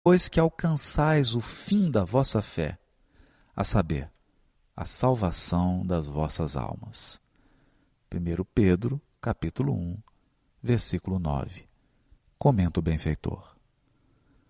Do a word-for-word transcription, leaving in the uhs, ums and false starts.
depois que alcançais o fim da vossa fé, a saber, a salvação das vossas almas. primeiro Pedro, capítulo um, versículo nove. Comenta o benfeitor.